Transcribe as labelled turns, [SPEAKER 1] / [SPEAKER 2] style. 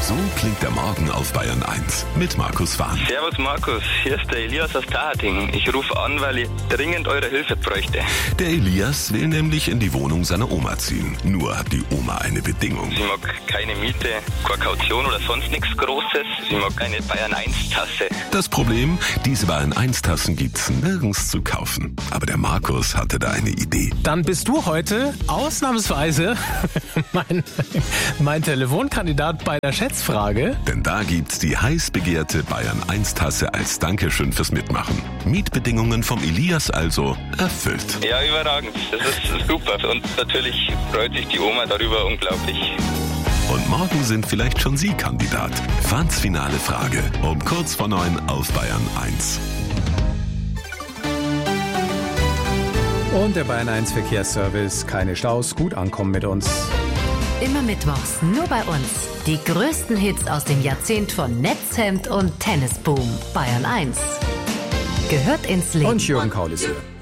[SPEAKER 1] So klingt der Morgen auf Bayern 1 mit Markus Fahn.
[SPEAKER 2] Servus Markus, hier ist der Elias aus Tahating. Ich rufe an, weil ich dringend eure Hilfe bräuchte.
[SPEAKER 1] Der Elias will nämlich in die Wohnung seiner Oma ziehen. Nur hat die Oma eine Bedingung.
[SPEAKER 2] Sie mag keine Miete, keine Kaution oder sonst nichts Großes. Sie mag eine Bayern 1 Tasse.
[SPEAKER 1] Das Problem, diese Bayern 1 Tassen gibt's nirgends zu kaufen. Aber der Markus hatte da eine Idee.
[SPEAKER 3] Dann bist du heute ausnahmsweise mein Telefonkandidat bei der Schätzfrage.
[SPEAKER 1] Denn da gibt's die heiß begehrte Bayern 1 Tasse als Dankeschön fürs Mitmachen. Mietbedingungen vom Elias also erfüllt.
[SPEAKER 2] Ja, überragend. Das ist super. Und natürlich freut sich die Oma darüber unglaublich.
[SPEAKER 1] Und morgen sind vielleicht schon Sie Kandidat. Fahns finale Frage um kurz vor 9 auf Bayern 1.
[SPEAKER 3] Und der Bayern 1 Verkehrsservice. Keine Staus, gut ankommen mit uns.
[SPEAKER 4] Immer mittwochs, nur bei uns. Die größten Hits aus dem Jahrzehnt von Netzhemd und Tennisboom. Bayern 1 gehört ins Leben.
[SPEAKER 3] Und Jürgen Kaul ist hier.